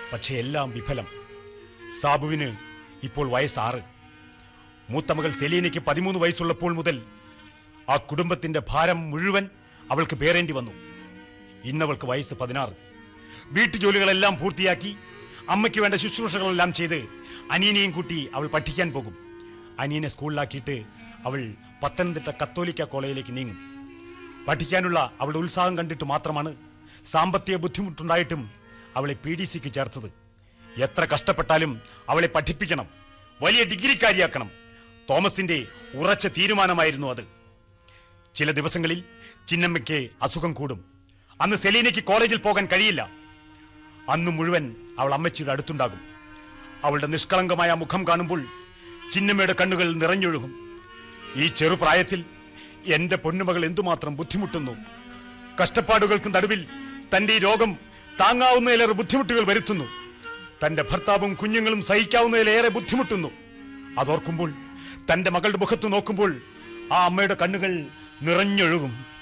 പക്ഷെ എല്ലാം വിഫലം. സാബുവിന് ഇപ്പോൾ വയസ്സ് 6. മൂത്ത മകൾ സെലീനയ്ക്ക് 13 വയസ്സുള്ളപ്പോൾ മുതൽ ആ കുടുംബത്തിന്റെ ഭാരം മുഴുവൻ അവൾക്ക് പേറേണ്ടി വന്നു. ഇന്നവൾക്ക് വയസ്സ് 16. വീട്ടുജോലികളെല്ലാം പൂർത്തിയാക്കി അമ്മയ്ക്ക് വേണ്ട ശുശ്രൂഷകളെല്ലാം ചെയ്ത് അനിയനെയും കൂട്ടി അവൾ പഠിക്കാൻ പോകും. അനിയനെ സ്കൂളിലാക്കിയിട്ട് അവൾ പത്തനംതിട്ട കത്തോലിക്ക കോളേജിലേക്ക് നീങ്ങും. പഠിക്കാനുള്ള അവളുടെ ഉത്സാഹം കണ്ടിട്ട് മാത്രമാണ് സാമ്പത്തിക ബുദ്ധിമുട്ടുണ്ടായിട്ടും അവളെ PDCക്ക് ചേർത്തത്. എത്ര കഷ്ടപ്പെട്ടാലും അവളെ പഠിപ്പിക്കണം, വലിയ ഡിഗ്രിക്കാരിയാക്കണം. തോമസിന്റെ ഉറച്ച തീരുമാനമായിരുന്നു അത്. ചില ദിവസങ്ങളിൽ ചിന്നമ്മയ്ക്ക് അസുഖം കൂടും. അന്ന് സെലീനയ്ക്ക് കോളേജിൽ പോകാൻ കഴിയില്ല. അന്ന് മുഴുവൻ അവൾ അമ്മച്ചിയുടെ അടുത്തുണ്ടാകും. അവളുടെ നിഷ്കളങ്കമായ മുഖം കാണുമ്പോൾ ചിന്നമ്മയുടെ കണ്ണുകൾ നിറഞ്ഞൊഴുകും. ഈ ചെറുപ്രായത്തിൽ എന്റെ പൊന്നുമകൾ എന്തുമാത്രം ബുദ്ധിമുട്ടുന്നു. കഷ്ടപ്പാടുകൾക്ക് നടുവിൽ തന്റെ ഈ രോഗം താങ്ങാവുന്നതിലേറെ ബുദ്ധിമുട്ടുകൾ വരുത്തുന്നു. തന്റെ ഭർത്താവും കുഞ്ഞുങ്ങളും സഹിക്കാവുന്നതിലേറെ ബുദ്ധിമുട്ടുന്നു. അതോർക്കുമ്പോൾ തന്റെ മകളുടെ മുഖത്ത് നോക്കുമ്പോൾ ആ അമ്മയുടെ കണ്ണുകൾ നിറഞ്ഞൊഴുകും.